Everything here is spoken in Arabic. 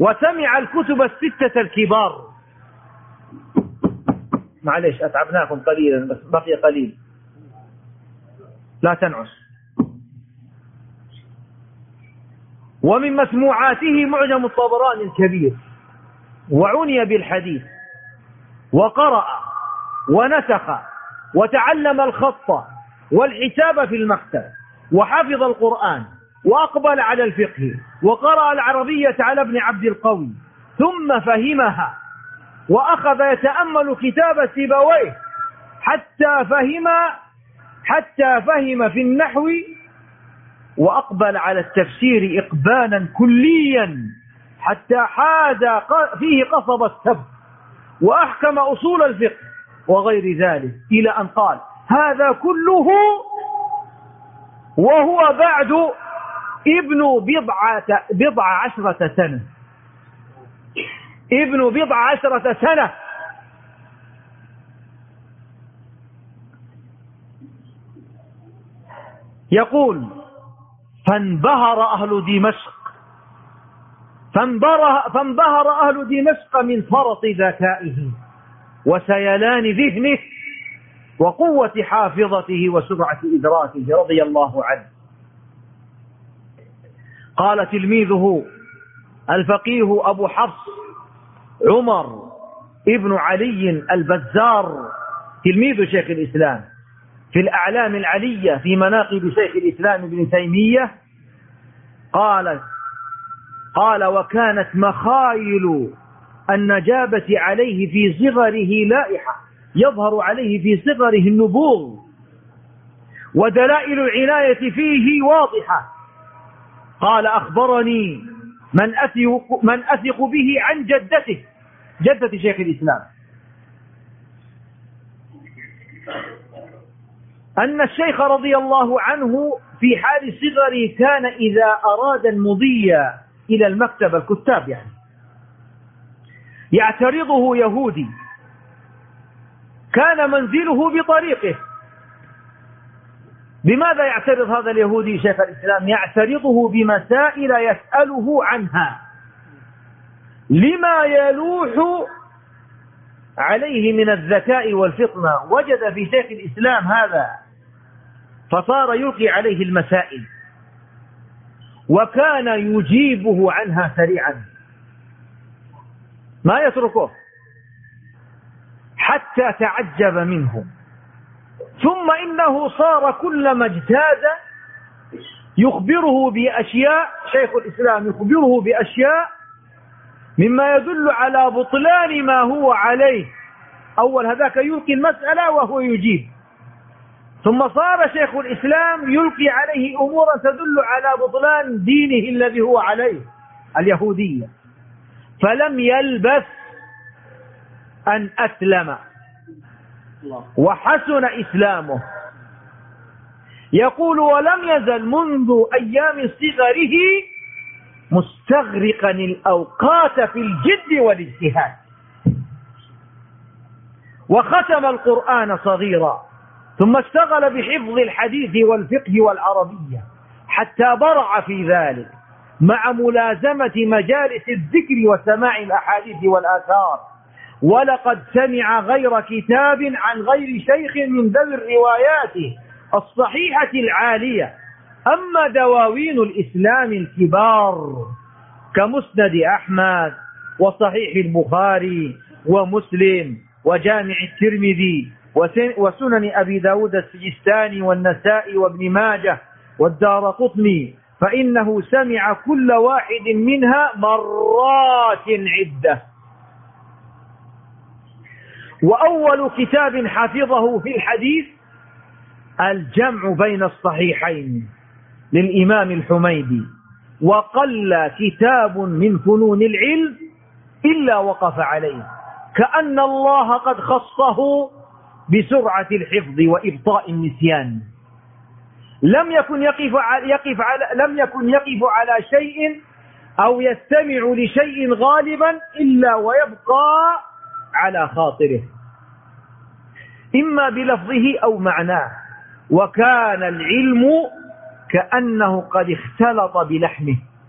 وسمع الكتب الستة الكبار. معليش أتعبناكم قليلا بس بقي قليل، لا تنعس. ومن مسموعاته معجم الطبراني الكبير، وعني بالحديث، وقرأ ونسخ وتعلم الخط والحساب في المكتب، وحفظ القرآن، وأقبل على الفقه، وقرأ العربية على ابن عبد القوي، ثم فهمها وأخذ يتأمل كتاب سيبويه حتى فهم في النحو، وأقبل على التفسير إقبالا كليا حتى حاز فيه قصب السبت، وأحكم أصول الفقه وغير ذلك، إلى أن قال: هذا كله وهو بعد ابن بضع عشرة سنة. ابن بضع عشرة سنة. يقول: فانبهر أهل دمشق من فرط ذكائه وسيلان ذهنه وقوة حافظته وسرعة إدراكه رضي الله عنه. قال تلميذه الفقيه أبو حفص عمر ابن علي البزار، تلميذ شيخ الإسلام، في الأعلام العلية في مناقب شيخ الإسلام ابن تيمية، قال: وكانت مخايل النجابة عليه في صغره لائحة، يظهر عليه في صغره النبوغ، ودلائل العناية فيه واضحة. قال: أخبرني من أثق به عن جدة شيخ الإسلام، أن الشيخ رضي الله عنه في حال صغره كان إذا أراد المضي إلى المكتب، الكتاب يعترضه يهودي كان منزله بطريقه. بماذا يعترض هذا اليهودي شيخ الإسلام؟ يعترضه بمسائل يسأله عنها لما يلوح عليه من الذكاء والفطنة. وجد في شيخ الإسلام هذا فصار يلقي عليه المسائل، وكان يجيبه عنها سريعا ما يتركه حتى تعجب منه. ثم إنه صار كلما اجتاز يخبره بأشياء، شيخ الإسلام يخبره بأشياء مما يدل على بطلان ما هو عليه. أول هذاك يلقي المسألة وهو يجيب، ثم صار شيخ الإسلام يلقي عليه أمورا تدل على بطلان دينه الذي هو عليه، اليهودية. فلم يلبث أن أسلم وحسن إسلامه. يقول: ولم يزل منذ أيام صغره مستغرقا الأوقات في الجد والاجتهاد، وختم القرآن صغيرا، ثم اشتغل بحفظ الحديث والفقه والعربية حتى برع في ذلك، مع ملازمة مجالس الذكر وسماع الأحاديث والآثار. ولقد سمع غير كتاب عن غير شيخ من ذوي الروايات الصحيحة العالية. أما دواوين الإسلام الكبار كمسند أحمد وصحيح البخاري ومسلم وجامع الترمذي وسنن أبي داود السجستاني والنسائي وابن ماجه والدارقطني، فإنه سمع كل واحد منها مرات عدة. وأول كتاب حفظه في الحديث الجمع بين الصحيحين للإمام الحميدي، وقل كتاب من فنون العلم إلا وقف عليه، كأن الله قد خصه بسرعة الحفظ وإبطاء النسيان. لم يكن يقف على شيء أو يستمع لشيء غالبا إلا ويبقى على خاطره إما بلفظه أو معناه، وكان العلم كأنه قد اختلط بلحمه.